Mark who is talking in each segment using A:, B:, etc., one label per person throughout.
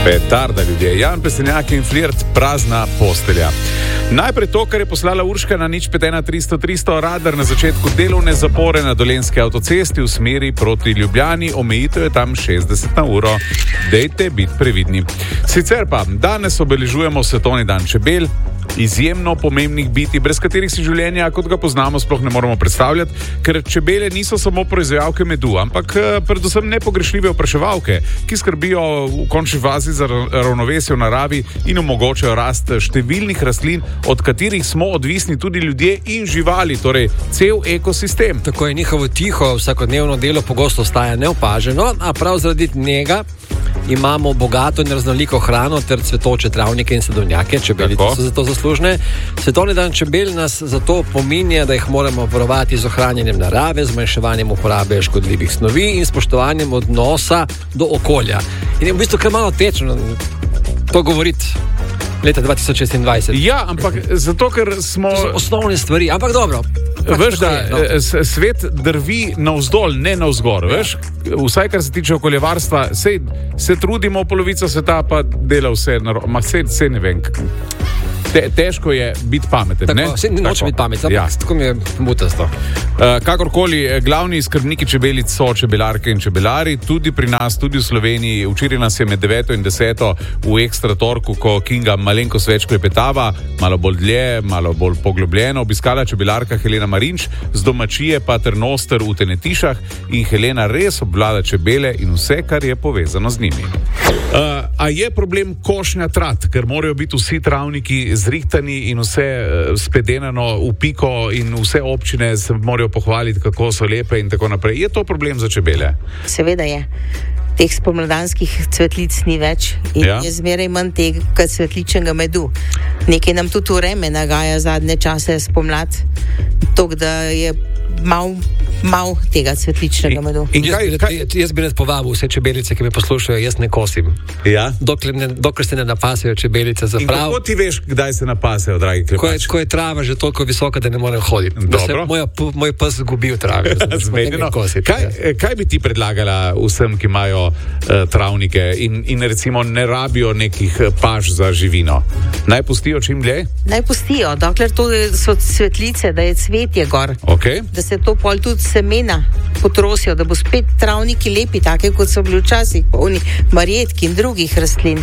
A: Petarda, ljudje. Jan Pesenjak in Flirt, prazna postelja. Najprej to, kar je poslala Urška na 051 radar na začetku delovne zapore na Dolenjski avtocesti v smeri proti Ljubljani, omejitev je tam 60 na uro. Dejte biti previdni. Sicer pa, danes obeležujemo Svetovni dan čebel, izjemno pomembnih bitij, brez katerih si življenja, kot ga poznamo, sploh ne moremo predstavljati, ker čebele niso samo proizvajalke medu, ampak predvsem nepogrešljive opraševalke, ki skrbijo v končni fazi za ravnovesje v naravi in omogočajo rast številnih rastlin, od katerih smo odvisni tudi ljudje in živali, torej cel ekosistem.
B: Tako je, njihovo tiho vsakodnevno delo pogosto ostaja neopaženo, a prav zaradi njega imamo bogato in raznoliko hrano ter cvetoče travnike in sadovnjake, čebelice so za to zaslužne. Svetovni dan čebel nas zato pominja, da jih moramo varovati z ohranjanjem narave, zmanjševanjem uporabe škodljivih snovi in spoštovanjem odnosa do okolja. In je v bistvu kar malo tečno to govoriti leta 2026.
A: Ja, ampak zato, ker smo...
B: To so osnovne stvari, ampak dobro.
A: Veš, da svet drvi navzdol, ne navzgor, veš? Vsaj, kar se tiče okoljevarstva, se trudimo, polovica sveta pa dela vse, vse ne vem. Težko je biti pameten,
B: tako,
A: ne?
B: Noče biti pameten,
A: ja.
B: Tako mi je mutasto.
A: Kakorkoli, glavni skrbniki čebelic so čebelarke in čebelari, tudi pri nas, tudi v Sloveniji. Včeraj nas je med 9 in 10 v Ekstra torku, ko Kinga malenkost več klepetava, malo bolj dlje, malo bolj poglobljeno, obiskala čebelarka Helena Marinč, z domačije pa Trnoster v Tenetišah, in Helena res obvlada čebele in vse, kar je povezano z njimi. A je problem košnja trat, ker morajo biti vsi travniki zrihtani in vse spedenano v piko in vse občine se morajo pohvaliti, kako so lepe in tako naprej. Je to problem za čebele?
C: Seveda je. Teh spomladanskih cvetlic ni več in je zmeraj manj tega cvetličnega medu. Nekaj nam tudi vreme nagaja zadnje čase spomlad, tako da je mal tega cvetličnega medu.
B: Jaz bi rad povabil vse čebelice, ki me poslušajo, jaz ne kosim.
A: Ja?
B: Dokler se ne napasejo čebelice za prav.
A: In kako ti veš, kdaj se napasejo, dragi klepač?
B: Ko je trava že toliko visoka, da ne morem hoditi. Moj pes zgubi v travi.
A: Zmenjeno. Kaj bi ti predlagala vsem, ki imajo travnike in recimo ne rabijo nekih paš za živino? Naj pustijo čim dlje?
C: Naj pustijo, dokler to so cvetlice, da je cvetje gor.
A: Okay.
C: Da se to pol tudi semena potrosijo, da bo spet travniki lepi, take kot so bili včasih, polni marjetk in drugih rastlin.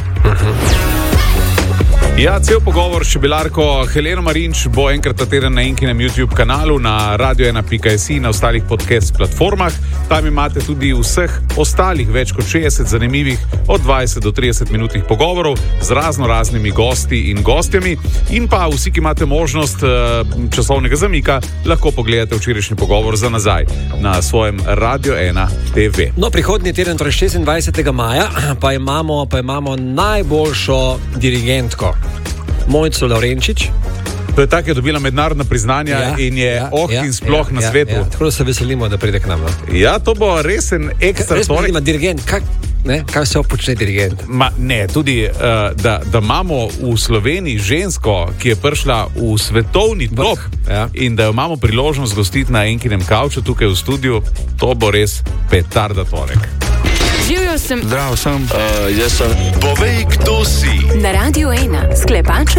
A: Ja, cel pogovor s čebelarko Heleno Marinč bo enkrat na teden na Inkinem YouTube kanalu, na radio1.si in na ostalih podcast platformah. Tam imate tudi vseh ostalih več kot 60 zanimivih od 20 do 30 minutnih pogovorov z raznimi gosti in gostjami. In pa vsi, ki imate možnost časovnega zamika, lahko pogledate včerajšnji pogovor za nazaj na svojem Radio 1 TV.
B: No, prihodnji teden, torej 26. maja, pa imamo najboljšo dirigentko. Mojco Lavrenčič.
A: To je tako, je dobila mednarodna priznanja in je in sploh na svetu.
B: Ja. Tako da se veselimo, da pride k nam.
A: Ja, to bo resen ekstra torek.
B: Res dirigent, kaj se počne dirigent?
A: Tudi, da imamo v Sloveniji žensko, ki je prišla v svetovni top in da jo imamo priložnost gostiti na Enkinem kavču tukaj v studiu, to bo res petarda torek.
D: Živjo sem.
E: Zdravo sem. Jaz sem. Povej, kdo si.
D: Na Radio 1, Sklepač